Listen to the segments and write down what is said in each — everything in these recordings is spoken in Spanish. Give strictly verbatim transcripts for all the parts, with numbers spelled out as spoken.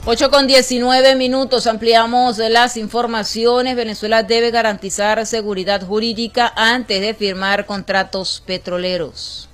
ocho con diecinueve minutos, ampliamos las informaciones. Venezuela debe garantizar seguridad jurídica antes de firmar contratos petroleros.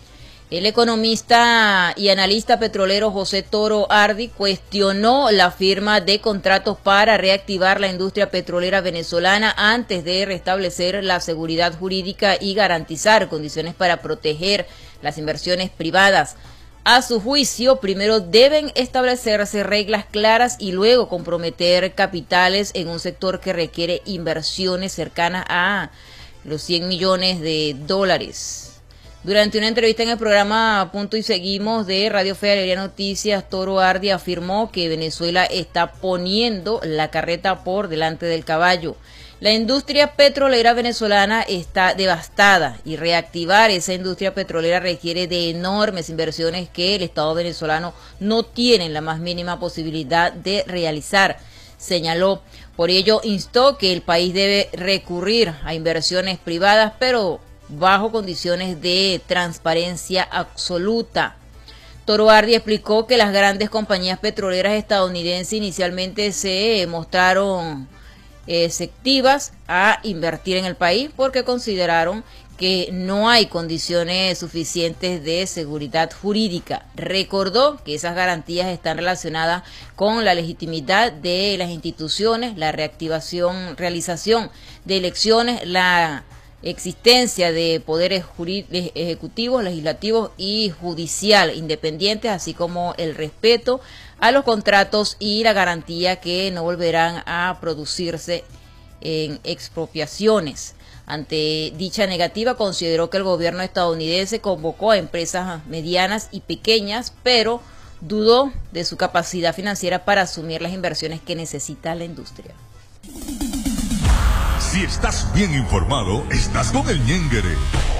El economista y analista petrolero José Toro Ardi cuestionó la firma de contratos para reactivar la industria petrolera venezolana antes de restablecer la seguridad jurídica y garantizar condiciones para proteger las inversiones privadas. A su juicio, primero deben establecerse reglas claras y luego comprometer capitales en un sector que requiere inversiones cercanas a los cien millones de dólares. Durante una entrevista en el programa Punto y Seguimos de Radio Fe y Alegría Noticias, Toro Ardi afirmó que Venezuela está poniendo la carreta por delante del caballo. La industria petrolera venezolana está devastada y reactivar esa industria petrolera requiere de enormes inversiones que el Estado venezolano no tiene la más mínima posibilidad de realizar, señaló. Por ello, instó que el país debe recurrir a inversiones privadas, pero bajo condiciones de transparencia absoluta. Toro Ardi explicó que las grandes compañías petroleras estadounidenses inicialmente se mostraron receptivas a invertir en el país porque consideraron que no hay condiciones suficientes de seguridad jurídica. Recordó que esas garantías están relacionadas con la legitimidad de las instituciones, la reactivación, realización de elecciones, la existencia de poderes ejecutivos, legislativos y judicial independientes, así como el respeto a los contratos y la garantía que no volverán a producirse en expropiaciones. Ante dicha negativa, consideró que el gobierno estadounidense convocó a empresas medianas y pequeñas, pero dudó de su capacidad financiera para asumir las inversiones que necesita la industria. Si estás bien informado, estás con el Ñenguere.